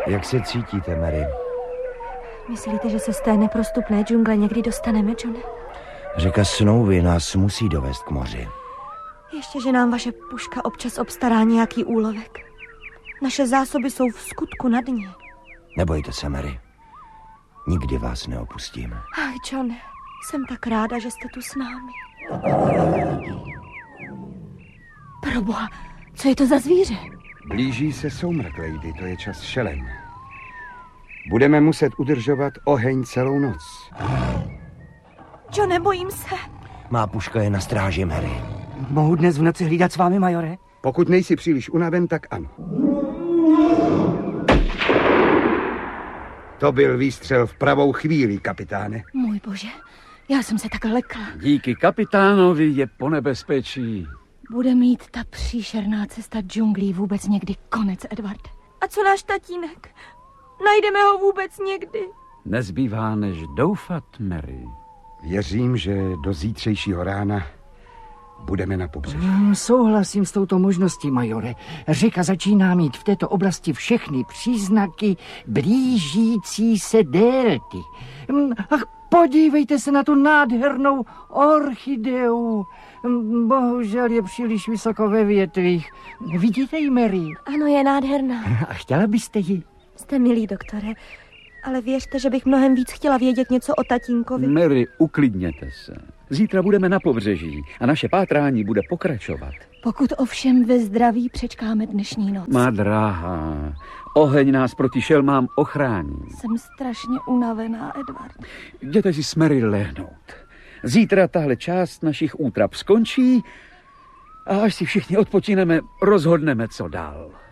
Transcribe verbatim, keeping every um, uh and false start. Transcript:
Jak se cítíte, Mary? Myslíte, že se z té neprostupné džungle někdy dostaneme, Johne? Řeka Snowy nás musí dovést k moři. Ještě, že nám vaše puška občas obstará nějaký úlovek. Naše zásoby jsou v skutku na dně. Nebojte se, Mary. Nikdy vás neopustím. Ach, John, jsem tak ráda, že jste tu s námi. Proboha, co je to za zvíře? Blíží se soumrak, lady, to je čas šelem. Budeme muset udržovat oheň celou noc. John, nebojím se. Má puška je na stráži, Mary. Mohu dnes v noci hlídat s vámi, majore? Pokud nejsi příliš unaven, tak ano. To byl výstřel v pravou chvíli, kapitáne. Můj bože, já jsem se tak lekla. Díky kapitánovi je po nebezpečí. Bude mít ta příšerná cesta džunglí vůbec někdy konec, Edward? A co náš tatínek? Najdeme ho vůbec někdy? Nezbývá než doufat, Mary. Věřím, že do zítřejšího rána budeme na pobřeží. Hmm, souhlasím s touto možností, majore. Řeka začíná mít v této oblasti všechny příznaky blížící se délky. Hmm, ach, podívejte se na tu nádhernou orchideu. Hmm, bohužel je příliš vysoko ve větvích. Vidíte ji, Mary? Ano, je nádherná. A chtěla byste ji? Jste milý, doktore. Ale věřte, že bych mnohem víc chtěla vědět něco o tatínkovi. Mary, uklidněte se. Zítra budeme na pobřeží a naše pátrání bude pokračovat. Pokud ovšem ve zdraví přečkáme dnešní noc. Má dráha, oheň nás proti šelmám ochrání. Jsem strašně unavená, Edward. Jděte si s Mary lehnout. Zítra tahle část našich útrap skončí a až si všichni odpočineme, rozhodneme, co dál.